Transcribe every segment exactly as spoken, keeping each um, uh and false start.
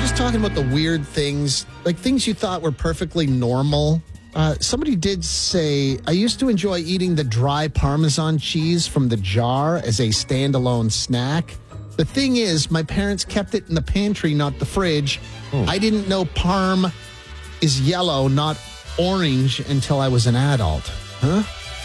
just talking about the weird things, like things you thought were perfectly normal. Uh, somebody did say, I used to enjoy eating the dry Parmesan cheese from the jar as a standalone snack. The thing is, my parents kept it in the pantry, not the fridge. Oh. I didn't know Parm is yellow, not orange, until I was an adult. Huh?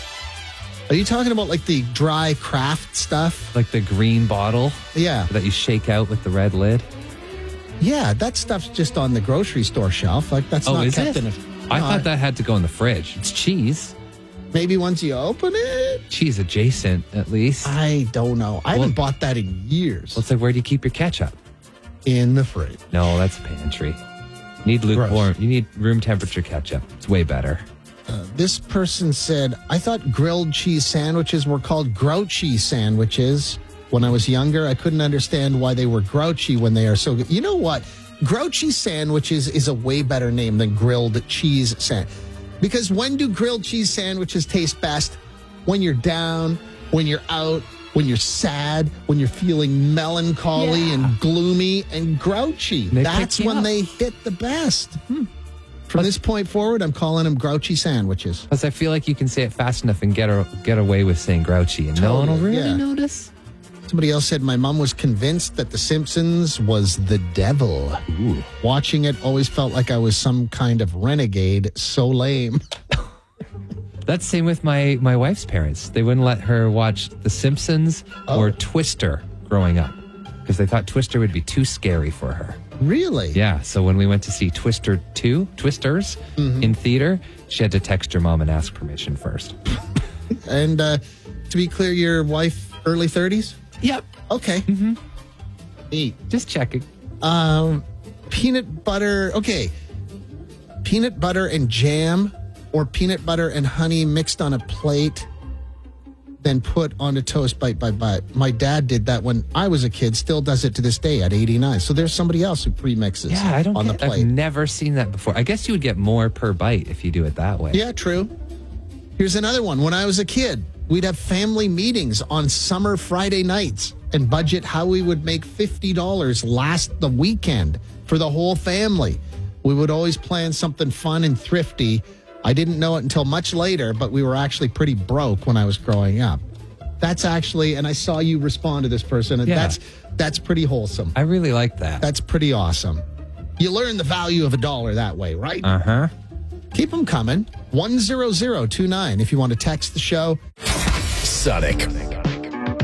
Are you talking about like the dry craft stuff? Like the green bottle? Yeah. That you shake out with the red lid? Yeah, that stuff's just on the grocery store shelf. Like that's oh, not is kept it? in a... I no, thought that had to go in the fridge. It's cheese. Maybe once you open it? Cheese adjacent, at least. I don't know. I well, haven't bought that in years. Well, it's like, where do you keep your ketchup? In the fridge. No, that's pantry. You need lukewarm. Gross. You need room temperature ketchup. It's way better. Uh, this person said, I thought grilled cheese sandwiches were called grouchy sandwiches. When I was younger, I couldn't understand why they were grouchy when they are so good. You know what? Grouchy sandwiches is a way better name than grilled cheese sandwich. Because when do grilled cheese sandwiches taste best? When you're down, when you're out, when you're sad, when you're feeling melancholy yeah. and gloomy and grouchy. They That's when up. they hit the best. Hmm. From this point forward, I'm calling them grouchy sandwiches. Because I feel like you can say it fast enough and get a, get away with saying grouchy, and totally, no one will really yeah. notice. Somebody else said, my mom was convinced that The Simpsons was the devil. Ooh. Watching it always felt like I was some kind of renegade. So lame. That's the same with my, my wife's parents. They wouldn't let her watch The Simpsons oh. or Twister growing up because they thought Twister would be too scary for her. Really? Yeah. So when we went to see Twister two, Twisters, mm-hmm. in theater, she had to text her mom and ask permission first. And uh, to be clear, your wife, early thirties? Yep. Okay. Mm-hmm. Neat. Just checking. Um, peanut butter. Okay. Peanut butter and jam or peanut butter and honey mixed on a plate, then put on a toast bite by bite. My dad did that when I was a kid, still does it to this day at eighty-nine. So there's somebody else who premixes yeah, I don't on get, the plate. I've never seen that before. I guess you would get more per bite if you do it that way. Yeah, true. Here's another one. When I was a kid, we'd have family meetings on summer Friday nights and budget how we would make fifty dollars last the weekend for the whole family. We would always plan something fun and thrifty. I didn't know it until much later, but we were actually pretty broke when I was growing up. That's actually, and I saw you respond to this person, and yeah. that's that's pretty wholesome. I really like that. That's pretty awesome. You learn the value of a dollar that way, right? Uh-huh. Keep them coming. one zero zero two nine if you want to text the show. Sonic.